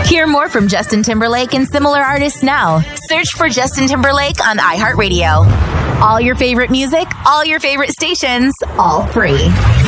Hear more from Justin Timberlake and similar artists now. Search for Justin Timberlake on iHeartRadio. All your favorite music, all your favorite stations, all free.